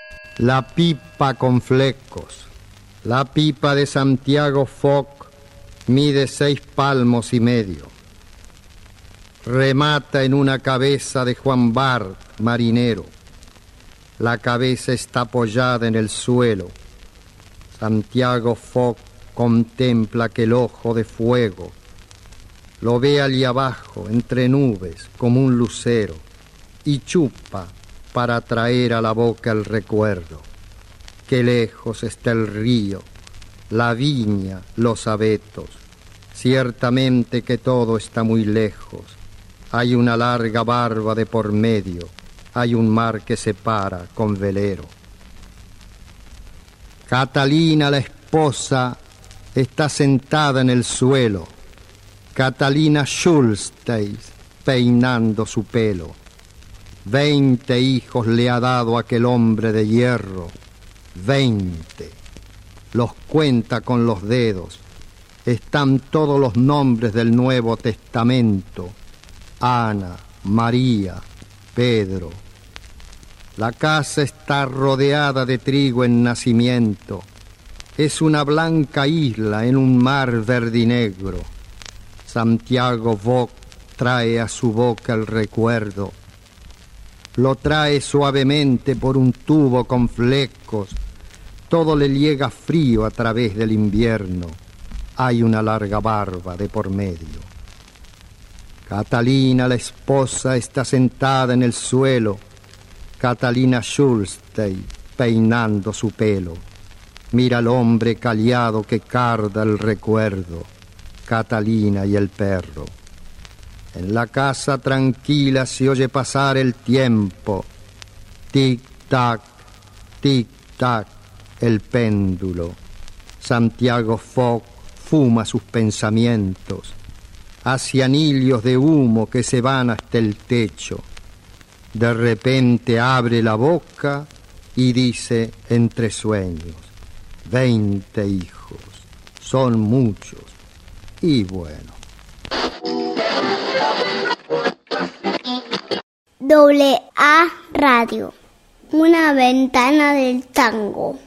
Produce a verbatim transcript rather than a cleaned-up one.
La pipa con flecos. La pipa de Santiago Foc mide seis palmos y medio. Remata en una cabeza de Juan Bart, marinero. La cabeza está apoyada en el suelo. Santiago Foc contempla aquel ojo de fuego. Lo ve allí abajo, entre nubes, como un lucero, y chupa para traer a la boca el recuerdo. Qué lejos está el río, la viña, los abetos. Ciertamente que todo está muy lejos. Hay una larga barba de por medio, hay un mar que separa con velero. Catalina, la esposa, está sentada en el suelo. Catalina Schulstein, peinando su pelo. Veinte hijos le ha dado aquel hombre de hierro. Veinte. Los cuenta con los dedos. Están todos los nombres del Nuevo Testamento. Ana, María, Pedro. La casa está rodeada de trigo en nacimiento. Es una blanca isla en un mar verdinegro. Santiago Foc trae a su boca el recuerdo. Lo trae suavemente por un tubo con flecos. Todo le llega frío a través del invierno. Hay una larga barba de por medio. Catalina, la esposa, está sentada en el suelo. Catalina Schulstein, peinando su pelo. Mira al hombre callado que carda el recuerdo. Catalina y el perro. En la casa tranquila se oye pasar el tiempo. Tic-tac, tic-tac, el péndulo. Santiago Foc fuma sus pensamientos. Hace anillos de humo que se van hasta el techo. De repente abre la boca y dice entre sueños: veinte hijos, son muchos. Y bueno. Doble A Radio, una ventana del tango.